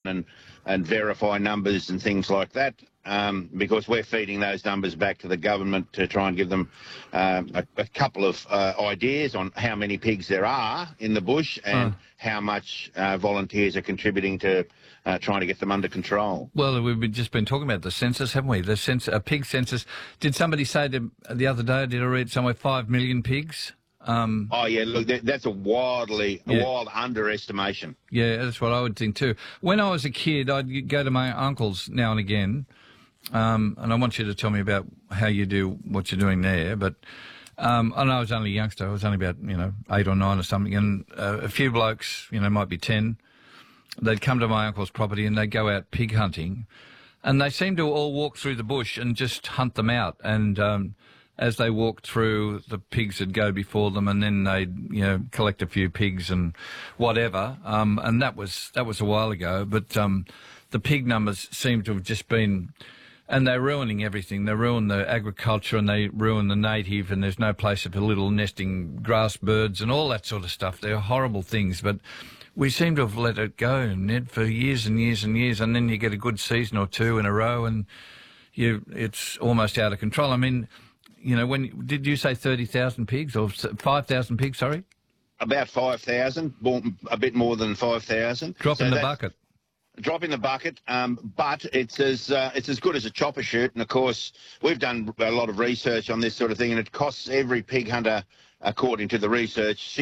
and verify numbers and things like that, because we're feeding those numbers back to the government to try and give them a couple of ideas on how many pigs there are in the bush and how much volunteers are contributing to trying to get them under control. Well, we've just been talking about the census, haven't we? The pig census. Did somebody say the other day, did I read somewhere, 5 million pigs? Oh, yeah, look, that's a wild underestimation. Yeah, that's what I would think too. When I was a kid, I'd go to my uncle's now and again, and I want you to tell me about how you do what you're doing there, but and I was only a youngster. I was only about, 8 or 9 or something, and a few blokes, might be 10, they'd come to my uncle's property and they'd go out pig hunting, and they seemed to all walk through the bush and just hunt them out, and as they walked through, the pigs would go before them, and then they'd, collect a few pigs and whatever. And that was a while ago. But the pig numbers seem to have just been, and they're ruining everything. They ruin the agriculture and they ruin the native, and there's no place for little nesting grass birds and all that sort of stuff. They're horrible things, but we seem to have let it go, Ned, for years and years and years, and then you get a good season or two in a row, and it's almost out of control. I mean, when did you say 30,000 pigs or 5,000 pigs? Sorry, about 5,000, a bit more than 5,000. Drop in the bucket. Drop in the bucket, but it's as good as a chopper shoot. And of course, we've done a lot of research on this sort of thing, and it costs every pig hunter, according to the research,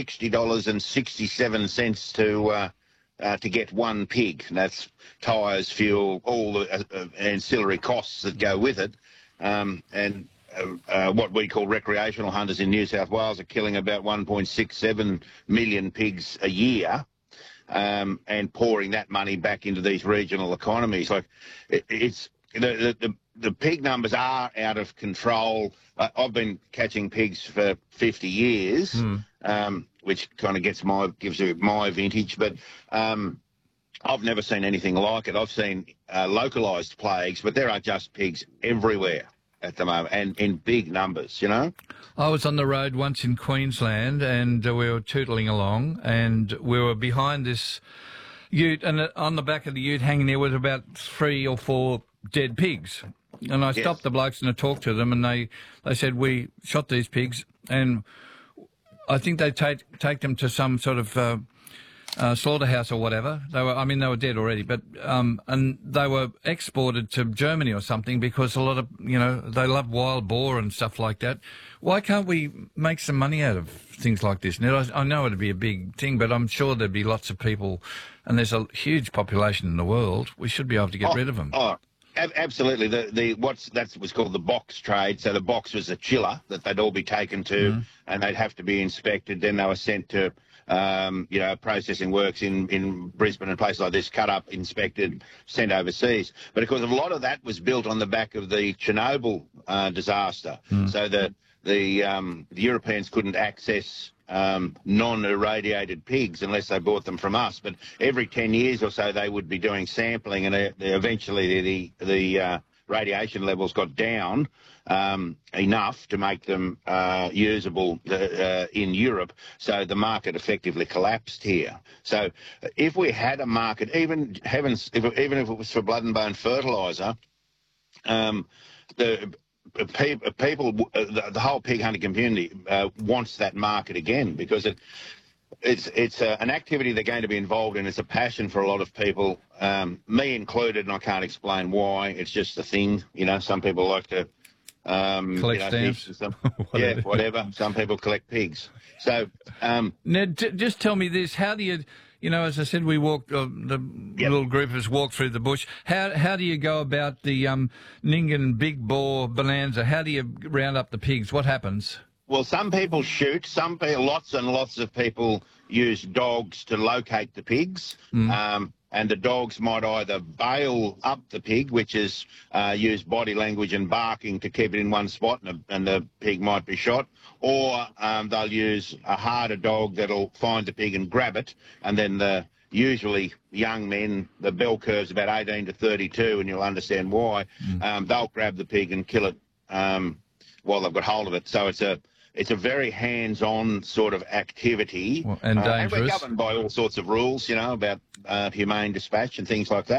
$60.67 to get one pig. And that's tyres, fuel, all the ancillary costs that go with it, and what we call recreational hunters in New South Wales are killing about 1.67 million pigs a year, and pouring that money back into these regional economies. Like, it's the pig numbers are out of control. I've been catching pigs for 50 years, which kind of gives you my vintage, but I've never seen anything like it. I've seen localised plagues, but there are just pigs everywhere at the moment, and in big numbers, I was on the road once in Queensland, and we were tootling along, and we were behind this ute, and on the back of the ute hanging there was about 3 or 4 dead pigs. And I stopped the blokes and I talked to them, and they said, we shot these pigs, and I think they take them to some sort of slaughterhouse or whatever. They were dead already, but and they were exported to Germany or something, because a lot of they love wild boar and stuff like that. Why can't we make some money out of things like this? Now, I know it'd be a big thing, but I'm sure there'd be lots of people, and there's a huge population in the world. We should be able to get rid of them. Absolutely. That was called the box trade. So the box was a chiller that they'd all be taken to, and they'd have to be inspected. Then they were sent to processing works in Brisbane and places like this, cut up, inspected, sent overseas. But of course, a lot of that was built on the back of the Chernobyl disaster. So the Europeans couldn't access non-irradiated pigs unless they bought them from us. But every 10 years or so, they would be doing sampling, and eventually the radiation levels got down enough to make them usable in Europe. So the market effectively collapsed here. So if we had a market, even if it was for blood and bone fertiliser, the whole pig hunting community wants that market again, because it's an activity they're going to be involved in. It's a passion for a lot of people, me included, and I can't explain why. It's just a thing, Some people like to collect stamps. Whatever. Some people collect pigs. So, Ned, just tell me this: how do you? As I said, we walked. The little group of us walked through the bush. How do you go about the Nyngan Big Boar Bonanza? How do you round up the pigs? What happens? Well, some people shoot. Lots and lots of people use dogs to locate the pigs. And the dogs might either bail up the pig, which is use body language and barking to keep it in one spot, and the pig might be shot, or they'll use a harder dog that'll find the pig and grab it, and then usually young men, the bell curve's about 18 to 32, and you'll understand why, they'll grab the pig and kill it while they've got hold of it. So it's a very hands-on sort of activity. And dangerous. And we're governed by all sorts of rules, about humane dispatch and things like that.